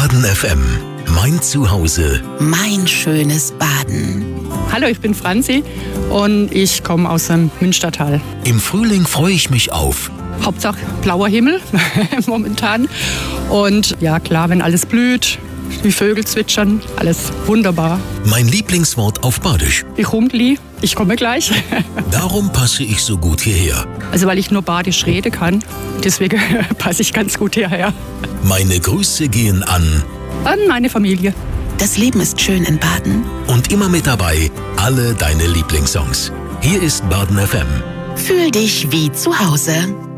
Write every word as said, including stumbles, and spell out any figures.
Baden F M. Mein Zuhause. Mein schönes Baden. Hallo, ich bin Franzi und ich komme aus dem Münstertal. Im Frühling freue ich mich auf Hauptsache blauer Himmel momentan. Und ja klar, wenn alles blüht, die Vögel zwitschern, alles wunderbar. mein Lieblingswort auf Badisch. Ich Humdli, ich komme gleich. Darum passe ich so gut hierher. Also weil ich nur Badisch reden kann, deswegen passe ich ganz gut hierher. Meine Grüße gehen an An meine Familie. Das Leben ist schön in Baden. und immer mit dabei alle deine Lieblingssongs. Hier ist Baden F M. Fühl dich wie zu Hause.